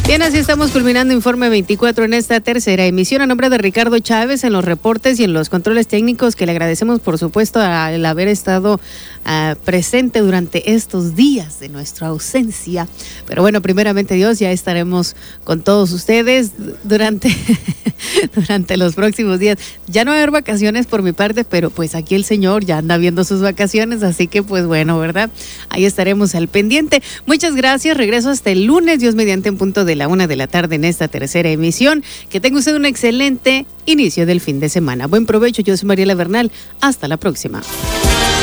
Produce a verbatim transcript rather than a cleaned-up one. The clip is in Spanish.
Bien, así estamos culminando Informe veinticuatro en esta tercera emisión. A nombre de Ricardo Chávez en los reportes y en los controles técnicos, que le agradecemos, por supuesto, al haber estado uh, presente durante estos días de nuestra ausencia. Pero bueno, primeramente Dios, ya estaremos con todos ustedes durante, durante los próximos días. Ya no va a haber vacaciones por mi parte, pero pues aquí el Señor ya anda viendo sus vacaciones, así que pues bueno, ¿verdad? Ahí estaremos al pendiente. Muchas gracias, regreso hasta el lunes, Dios mediante, en punto de la una de la tarde en esta tercera emisión. Que tenga usted un excelente inicio del fin de semana. Buen provecho, yo soy Mariela Bernal. Hasta la próxima.